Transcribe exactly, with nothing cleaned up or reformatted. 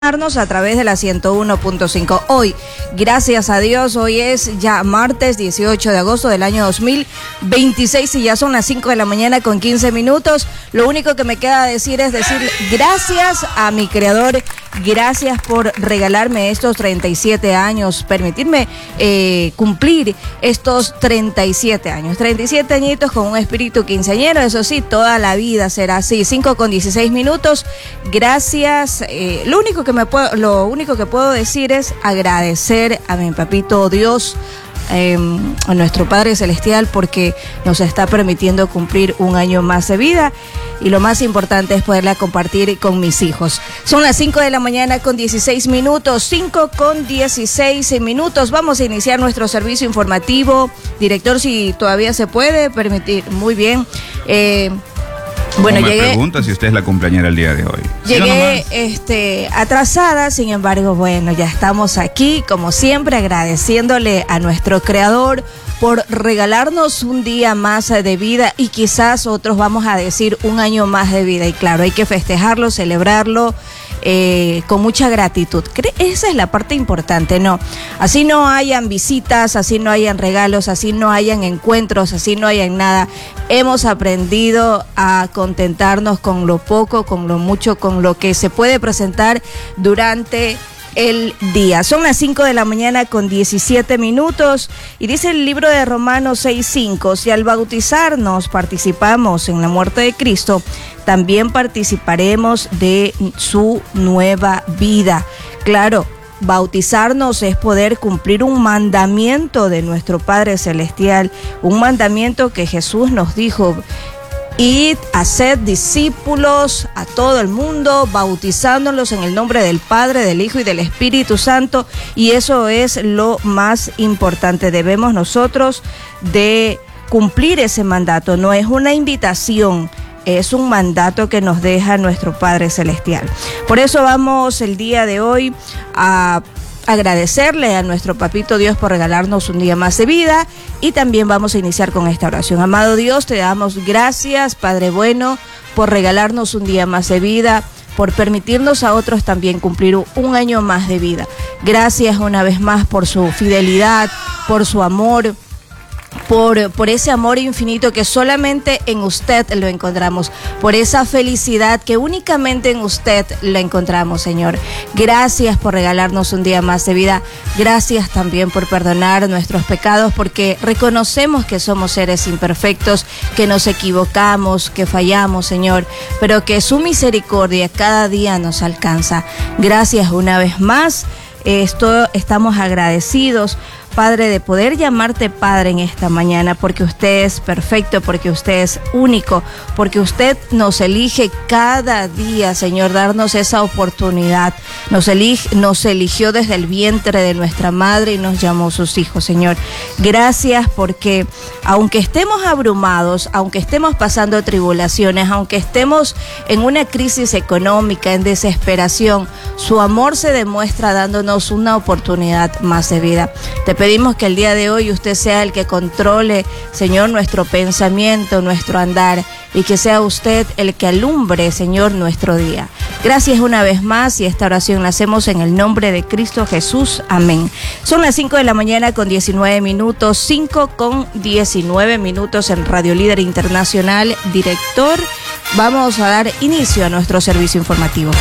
A través de la ciento uno punto cinco. Hoy, gracias a Dios, hoy es ya martes dieciocho de agosto del año dos mil veintiséis y ya son las cinco de la mañana con quince minutos. Lo único que me queda decir es decir gracias a mi creador, gracias por regalarme estos treinta y siete años, permitirme eh, cumplir estos treinta y siete años, treinta y siete añitos con un espíritu quinceañero, eso sí, toda la vida será así. Cinco con dieciséis minutos, gracias, eh, lo único que me puedo, lo único que puedo decir es agradecer a mi papito Dios, eh, a nuestro Padre Celestial, porque nos está permitiendo cumplir un año más de vida y lo más importante es poderla compartir con mis hijos. Son las cinco de la mañana con dieciséis minutos, cinco con dieciséis minutos. Vamos a iniciar nuestro servicio informativo. Director, si todavía se puede permitir. Muy bien. Eh, Bueno, me llegué, pregunta si usted es la cumpleañera el día de hoy. Llegué este, atrasada, sin embargo, bueno, ya estamos aquí, como siempre, agradeciéndole a nuestro creador por regalarnos un día más de vida y quizás otros vamos a decir un año más de vida. Y claro, hay que festejarlo, celebrarlo eh, con mucha gratitud. Esa es la parte importante, ¿no? Así no hayan visitas, así no hayan regalos, así no hayan encuentros, así no hayan nada. Hemos aprendido a contentarnos con lo poco, con lo mucho, con lo que se puede presentar durante el día. Son las cinco de la mañana con diecisiete minutos y dice el libro de Romanos seis cinco, si al bautizarnos participamos en la muerte de Cristo, también participaremos de su nueva vida. Claro, bautizarnos es poder cumplir un mandamiento de nuestro Padre Celestial, un mandamiento que Jesús nos dijo: id, haced discípulos a todo el mundo, bautizándolos en el nombre del Padre, del Hijo y del Espíritu Santo, y eso es lo más importante. Debemos nosotros de cumplir ese mandato, no es una invitación, es un mandato que nos deja nuestro Padre Celestial. Por eso vamos el día de hoy a agradecerle a nuestro papito Dios por regalarnos un día más de vida y también vamos a iniciar con esta oración. Amado Dios, te damos gracias, Padre bueno, por regalarnos un día más de vida, por permitirnos a otros también cumplir un año más de vida. Gracias una vez más por su fidelidad, por su amor, Por, por ese amor infinito que solamente en usted lo encontramos, por esa felicidad que únicamente en usted la encontramos, Señor. Gracias por regalarnos un día más de vida. Gracias también por perdonar nuestros pecados, porque reconocemos que somos seres imperfectos, que nos equivocamos, que fallamos, Señor, pero que su misericordia cada día nos alcanza. Gracias una vez más. Esto, estamos agradecidos, Padre, de poder llamarte Padre en esta mañana, porque usted es perfecto, porque usted es único, porque usted nos elige cada día, Señor, darnos esa oportunidad. Nos, elige, nos eligió desde el vientre de nuestra madre y nos llamó sus hijos, Señor. Gracias porque aunque estemos abrumados, aunque estemos pasando tribulaciones, aunque estemos en una crisis económica, en desesperación, su amor se demuestra dándonos una oportunidad más de vida. Te pedimos que el día de hoy usted sea el que controle, Señor, nuestro pensamiento, nuestro andar, y que sea usted el que alumbre, Señor, nuestro día. Gracias una vez más y esta oración la hacemos en el nombre de Cristo Jesús. Amén. Son las cinco de la mañana con diecinueve minutos, cinco con diecinueve minutos en Radio Líder Internacional. Director, vamos a dar inicio a nuestro servicio informativo.